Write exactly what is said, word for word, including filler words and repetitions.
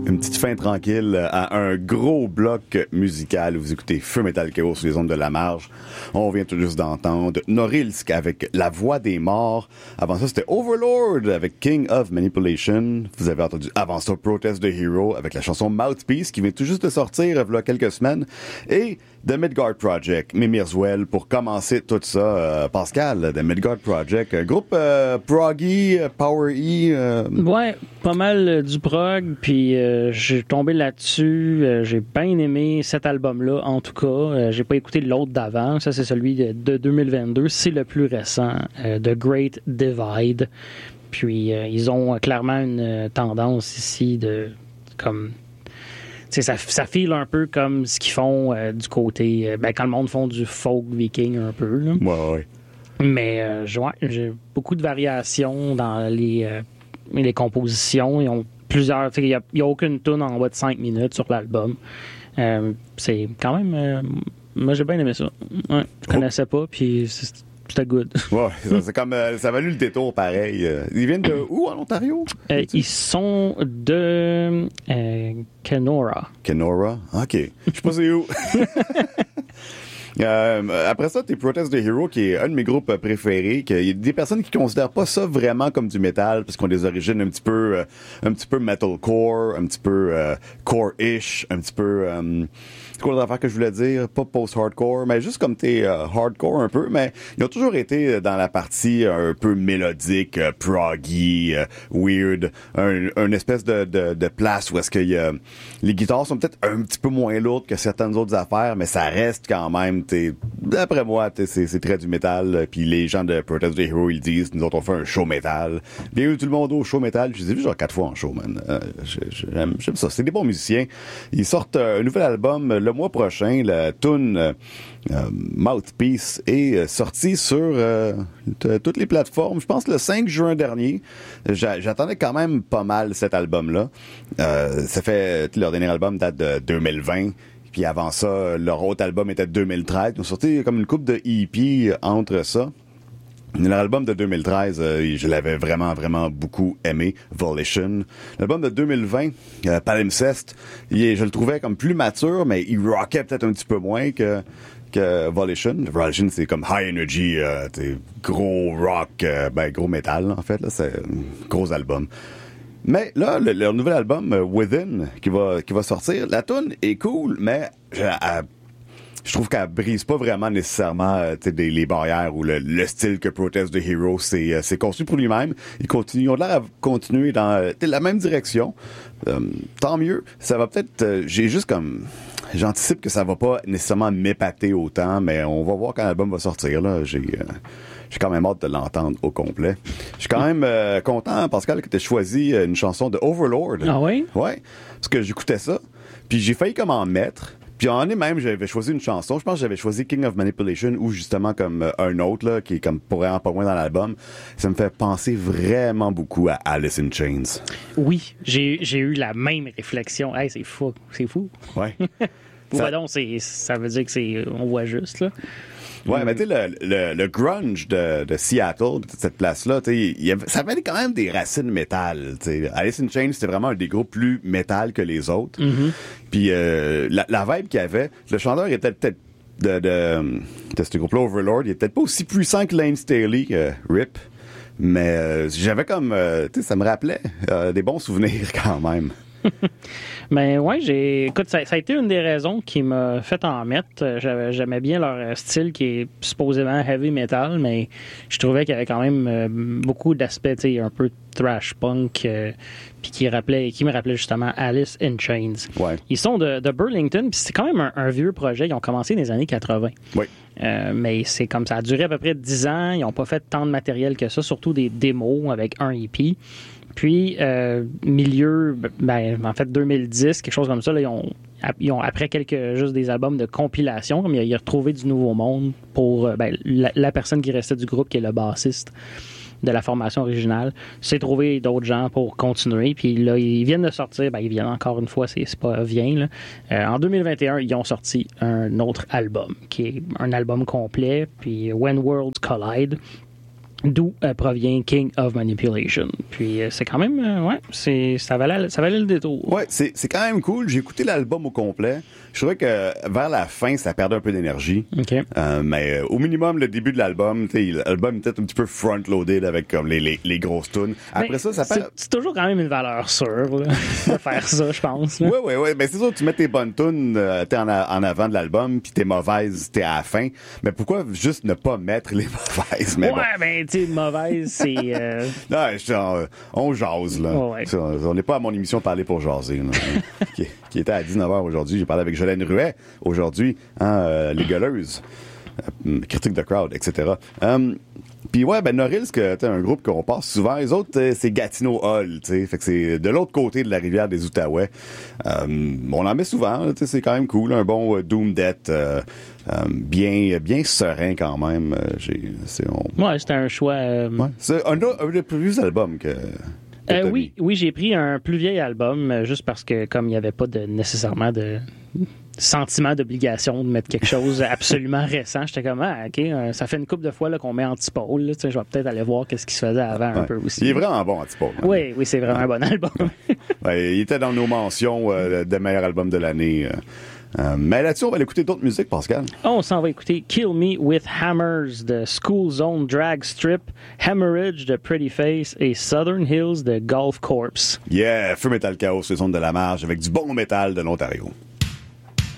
Une petite fin tranquille à un gros bloc musical. Vous écoutez Feu Metal Chaos sur les ondes de la marge. On vient tout juste d'entendre Norilsk avec La Voix des Morts. Avant ça, c'était Overlord avec King of Manipulation. Vous avez entendu avant ça Protest the Hero avec la chanson Mouthpiece qui vient tout juste de sortir il y a quelques semaines. Et The Midgard Project, Mimirzwell, pour commencer tout ça. Euh, Pascal, The Midgard Project, un groupe euh, proggy, power-y. Euh... Ouais, pas mal euh, du prog, puis euh, j'ai tombé là-dessus. Euh, j'ai bien aimé cet album-là, en tout cas. Euh, j'ai pas écouté l'autre d'avant. Ça, c'est celui de, de deux mille vingt-deux. C'est le plus récent, euh, The Great Divide. Puis, euh, ils ont clairement une tendance ici de... comme Ça, ça file un peu comme ce qu'ils font euh, du côté... Euh, ben, quand le monde font du folk viking un peu. Là. Ouais, ouais. Mais euh, ouais, j'ai beaucoup de variations dans les, euh, les compositions. Ils ont plusieurs... Il n'y a, y a aucune tune en bas de cinq minutes sur l'album. Euh, c'est quand même... Euh, moi, j'ai bien aimé ça. Ouais, je connaissais pas, puis c'était good. Ouais, c'est comme... Euh, ça a valu le détour, pareil. Ils viennent de où, en Ontario? Euh, ils sont de euh, Kenora. Kenora? OK. Je sais pas c'est où. Euh, après ça, t'es Protest the Hero, qui est un de mes groupes préférés. Il y a des personnes qui considèrent pas ça vraiment comme du métal, parce qu'on a des origines un petit peu, euh, un petit peu metalcore, un petit peu euh, core-ish, un petit peu... Euh, c'est quoi l'autre affaire que je voulais dire? Pas post-hardcore, mais juste comme t'es euh, hardcore un peu, mais ils ont toujours été dans la partie un peu mélodique, euh, proggy, euh, weird, un, une espèce de, de, de place où est-ce que y a, les guitares sont peut-être un petit peu moins lourdes que certaines autres affaires, mais ça reste quand même, t'es, d'après moi, t'es, c'est, c'est très du métal, puis les gens de Protest the Hero, ils disent, nous autres on fait un show métal. Bienvenue tout le monde au show métal, je les ai vus genre quatre fois en show, man. Euh, j'aime, j'aime ça, c'est des bons musiciens. Ils sortent un nouvel album le mois prochain. La tune euh, Mouthpiece est sortie sur euh, t- toutes les plateformes. Je pense le cinq juin dernier. J'a- j'attendais quand même pas mal cet album-là. Euh, ça fait leur dernier album date de deux mille vingt. Puis avant ça, leur autre album était de deux mille treize. Ils ont sorti comme une couple de E P entre ça. L'album de deux mille treize, euh, je l'avais vraiment, vraiment beaucoup aimé, Volition. L'album de deux mille vingt, euh, Palimpsest, il, je le trouvais comme plus mature, mais il rockait peut-être un petit peu moins que, que Volition. Volition, c'est comme high energy, euh, gros rock, euh, ben gros métal, en fait. Là, c'est un gros album. Mais là, le, leur nouvel album, euh, Within, qui va, qui va sortir, la tune est cool, mais elle, je trouve qu'elle brise pas vraiment nécessairement euh, des, les barrières ou le, le style que Protest the Hero c'est, euh, c'est conçu pour lui-même. Ils continuent, ils ont l'air à continuer dans euh, la même direction. Euh, tant mieux. Ça va peut-être... Euh, j'ai juste comme... J'anticipe que ça va pas nécessairement m'épater autant, mais on va voir quand l'album va sortir. Là. J'ai... Euh, J'ai quand même hâte de l'entendre au complet. Je suis quand même euh, content, Pascal, que tu aies choisi une chanson de Overlord. Ah oui? Ouais, parce que j'écoutais ça, puis j'ai failli comme en mettre. Puis en est même, j'avais choisi une chanson. Je pense que j'avais choisi King of Manipulation ou justement comme euh, un autre là, qui est comme pour vraiment pas loin dans l'album. Ça me fait penser vraiment beaucoup à Alice in Chains. Oui, j'ai, j'ai eu la même réflexion. Hey, c'est fou, c'est fou. Ouais. ça... donc, c'est, ça veut dire que c'est, on voit juste là. Ouais, mais tu sais, le, le, le grunge de, de Seattle, de cette place-là, tu sais, ça avait quand même des racines métal. Tu sais, Alice in Chains, c'était vraiment un des groupes plus métal que les autres. Mm-hmm. Puis euh, la, la vibe qu'il y avait, le chanteur était peut-être de, de, de ce groupe-là, Overlord, il est peut-être pas aussi puissant que Lane Staley, euh, Rip, mais euh, j'avais comme, euh, tu sais, ça me rappelait euh, des bons souvenirs quand même. Ben ouais, j'ai. Écoute, ça, ça a été une des raisons qui m'a fait en mettre. J'avais, j'aimais bien leur style qui est supposément heavy metal, mais je trouvais qu'il y avait quand même euh, beaucoup d'aspects, tu sais, un peu thrash punk, euh, puis qui rappelait, qui me rappelait justement Alice in Chains. Ouais. Ils sont de, de Burlington, puis c'est quand même un, un vieux projet. Ils ont commencé dans les années quatre-vingts. Oui. Euh, mais c'est comme ça a duré à peu près dix ans. Ils n'ont pas fait tant de matériel que ça, surtout des démos avec un E P. Puis, euh, milieu, ben, en fait, deux mille dix, quelque chose comme ça, là, ils, ont, ils ont, après quelques, juste des albums de compilation, comme il a, il a retrouvé du nouveau monde pour ben, la, la personne qui restait du groupe, qui est le bassiste de la formation originale, s'est trouvé d'autres gens pour continuer. Puis là, ils viennent de sortir, ben, ils viennent encore une fois, c'est, c'est pas vient, là. Euh, en deux mille vingt et un, ils ont sorti un autre album, qui est un album complet, puis When Worlds Collide. D'où euh, provient King of Manipulation. Puis euh, c'est quand même, euh, ouais, c'est, ça, valait, ça valait le détour. Ouais, c'est, c'est quand même cool. J'ai écouté l'album au complet. Je trouvais que vers la fin, ça perdait un peu d'énergie. OK. Euh, mais euh, au minimum, le début de l'album, tu sais, l'album était un petit peu front-loaded avec comme les, les, les grosses tunes. Après ben, ça, ça c'est, perd... c'est toujours quand même une valeur sûre là, de faire ça, je pense. Oui, oui, oui. Ben, c'est sûr, tu mets tes bonnes tunes, euh, t'es en, a, en avant de l'album, puis tes mauvaises, t'es à la fin. Mais pourquoi juste ne pas mettre les mauvaises? Mais ouais, bon. ben, tu sais, mauvaise, c'est... Euh... Non, je, on, on jase, là. Oh, ouais. On n'est pas à mon émission Parler pour jaser, là, qui, qui était à dix-neuf heures aujourd'hui. J'ai parlé avec Jolène Ruet aujourd'hui, hein, euh, les gueuleuses, euh, critique de crowd, et cetera. Um, Puis ouais, ben Norilsk, t'es un groupe qu'on passe souvent. Les autres, c'est Gatineau Hall, tu sais. Fait que c'est de l'autre côté de la rivière des Outaouais. Um, on en met souvent, tu sais, c'est quand même cool. Un bon euh, Doom Death, euh, um, bien, bien serein quand même. Euh, j'ai, c'est, on... Ouais, c'était un choix... Euh... Ouais. C'est un, un des plus vieux albums que... Euh, oui, oui, j'ai pris un plus vieil album euh, juste parce que comme il n'y avait pas de nécessairement de sentiment d'obligation de mettre quelque chose absolument récent, j'étais comme ah, ok, euh, ça fait une couple de fois là, qu'on met Antipole, là, je vais peut-être aller voir qu'est-ce qui se faisait avant ouais. un peu aussi. Il est vraiment bon Antipole. Hein? Oui, oui, c'est vraiment ouais. un bon album. Ouais, il était dans nos mentions euh, de meilleur album de l'année. Euh. Euh, mais là-dessus, on va aller écouter d'autres musiques, Pascal. On s'en va écouter Kill Me With Hammers de School Zone Drag Strip, Hemorrhage de Pretty Face et Southern Hills de Golf Corps. Yeah, Feu Metal Chaos, c'est zone de la marge avec du bon métal de l'Ontario.